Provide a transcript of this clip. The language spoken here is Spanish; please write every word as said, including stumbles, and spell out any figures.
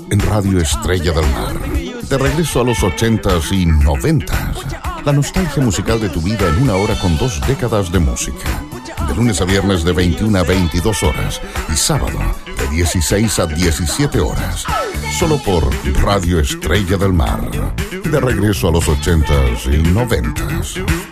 en Radio Estrella del Mar. De regreso a los ochentas y noventas. La nostalgia musical de tu vida en una hora con dos décadas de música. De lunes a viernes de veintiuna a veintidós horas y sábado de dieciséis a diecisiete horas. Solo por Radio Estrella del Mar. De regreso a los ochentas y noventas.